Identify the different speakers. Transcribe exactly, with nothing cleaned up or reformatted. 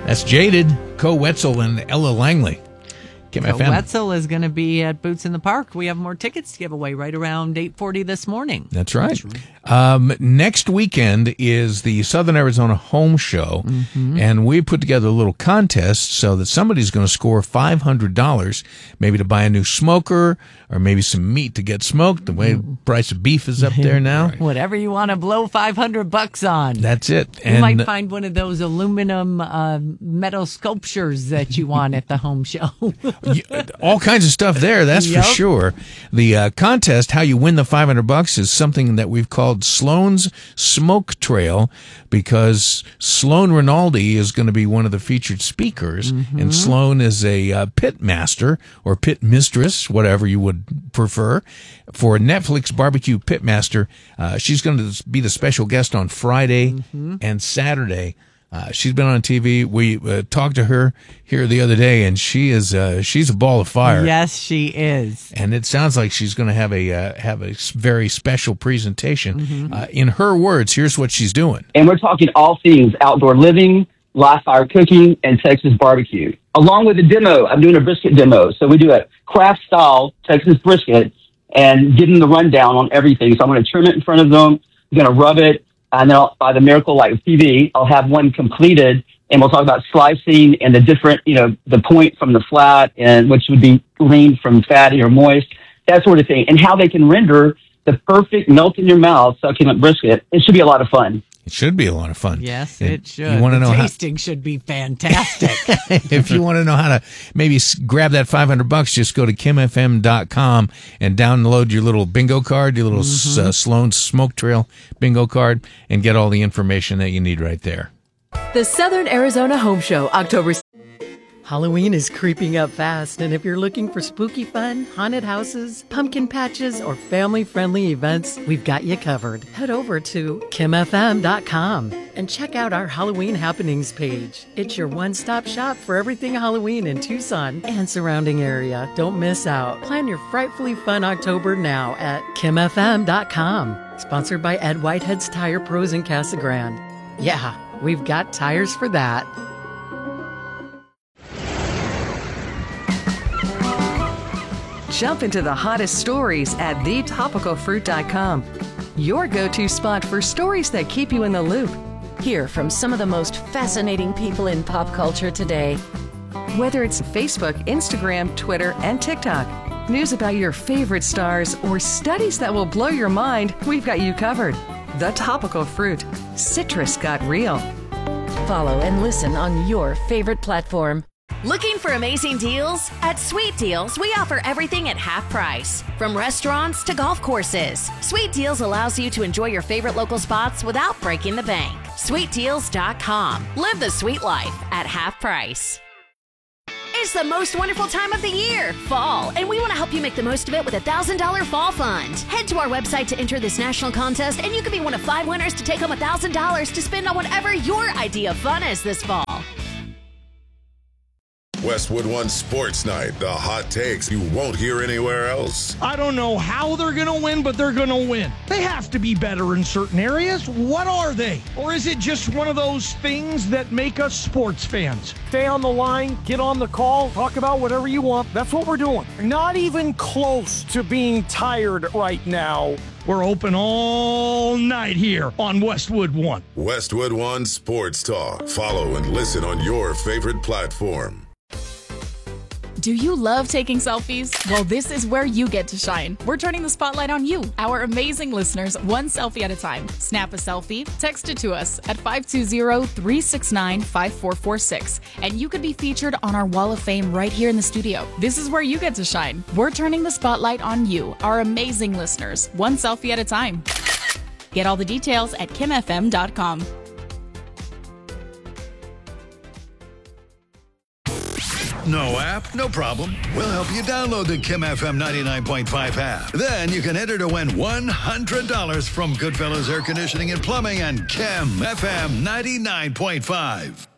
Speaker 1: That's Jaded, Co Wetzel, and Ella Langley. Kim
Speaker 2: So
Speaker 1: F M.
Speaker 2: Wetzel is going to be at Boots in the Park. We have more tickets to give away right around eight forty this morning.
Speaker 1: That's right. That's right. Um, next weekend is the Southern Arizona Home Show, mm-hmm. and we put together a little contest so that somebody's going to score five hundred dollars, maybe to buy a new smoker or maybe some meat to get smoked. The way the price of beef is up there now.
Speaker 2: Right. Whatever you want to blow five hundred bucks on.
Speaker 1: That's it.
Speaker 2: You
Speaker 1: and
Speaker 2: might find one of those aluminum uh, metal sculptures that you want at the home show.
Speaker 1: All kinds of stuff there, that's
Speaker 2: Yep.
Speaker 1: for sure. The uh, contest, how you win the five hundred bucks, is something that we've called Sloan's Smoke Trail, because Sloan Rinaldi is going to be one of the featured speakers, mm-hmm. and Sloan is a uh, pit master or pit mistress, whatever you would prefer, for Netflix Barbecue Pitmaster. Uh, she's going to be the special guest on Friday mm-hmm. and Saturday. Uh, she's been on T V. We uh, talked to her here the other day, and she is uh, she's a ball of fire.
Speaker 2: Yes, she is.
Speaker 1: And it sounds like she's going to have a uh, have a very special presentation. Mm-hmm. Uh, in her words, here's what she's doing.
Speaker 3: And we're talking all things outdoor living, live fire cooking, and Texas barbecue. Along with a demo, I'm doing a brisket demo. So we do a craft style Texas brisket and give them the rundown on everything. So I'm going to trim it in front of them. I'm going to rub it. And then I'll, by the Miracle Light T V, I'll have one completed, and we'll talk about slicing and the different, you know, the point from the flat, and which would be lean from fatty or moist, that sort of thing, and how they can render the perfect melt in your mouth succulent brisket. It should be a lot of fun.
Speaker 1: It should be a lot of fun.
Speaker 2: Yes,
Speaker 1: and
Speaker 2: it should.
Speaker 1: You want to know
Speaker 2: tasting
Speaker 1: how,
Speaker 2: should be fantastic.
Speaker 1: If you want to know how to maybe grab that five hundred bucks, just go to kim f m dot com and download your little bingo card, your little mm-hmm. uh, Sloan Smoke Trail bingo card, and get all the information that you need right there.
Speaker 4: The Southern Arizona Home Show, October.
Speaker 5: Halloween is creeping up fast, and if you're looking for spooky fun, haunted houses, pumpkin patches, or family-friendly events, we've got you covered. Head over to kim f m dot com and check out our Halloween happenings page. It's your one-stop shop for everything Halloween in Tucson and surrounding area. Don't miss out. Plan your frightfully fun October now at kim f m dot com. Sponsored by Ed Whitehead's Tire Pros in Casa Grande. Yeah, we've got tires for that.
Speaker 4: Jump into the hottest stories at the topical fruit dot com. Your go-to spot for stories that keep you in the loop.
Speaker 6: Hear from some of the most fascinating people in pop culture today.
Speaker 4: Whether it's Facebook, Instagram, Twitter, and TikTok, news about your favorite stars, or studies that will blow your mind, we've got you covered. The Topical Fruit. Citrus got real.
Speaker 6: Follow and listen on your favorite platform.
Speaker 7: Looking for amazing deals? At Sweet Deals, we offer everything at half price. From restaurants to golf courses, Sweet Deals allows you to enjoy your favorite local spots without breaking the bank. sweet deals dot com. Live the sweet life at half price. It's the most wonderful time of the year, fall, and we want to help you make the most of it with a one thousand dollars Fall Fund. Head to our website to enter this national contest, and you could be one of five winners to take home one thousand dollars to spend on whatever your idea of fun is this fall.
Speaker 8: Westwood One Sports Night, the hot takes you won't hear anywhere else.
Speaker 9: I don't know how they're going to win, but they're going to win. They have to be better in certain areas. What are they? Or is it just one of those things that make us sports fans? Stay on the line, get on the call, talk about whatever you want. That's what we're doing. Not even close to being tired right now. We're open all night here on Westwood One.
Speaker 8: Westwood One Sports Talk. Follow and listen on your favorite platform.
Speaker 10: Do you love taking selfies? Well, this is where you get to shine. We're turning the spotlight on you, our amazing listeners, one selfie at a time. Snap a selfie, text it to us at five two zero, three six nine, five four four six, and you could be featured on our Wall of Fame right here in the studio. This is where you get to shine. We're turning the spotlight on you, our amazing listeners, one selfie at a time. Get all the details at kim f m dot com.
Speaker 11: No app? No problem. We'll help you download the Kim F M ninety-nine point five app. Then you can enter to win one hundred dollars from Goodfellas Air Conditioning and Plumbing and Kim F M ninety-nine point five.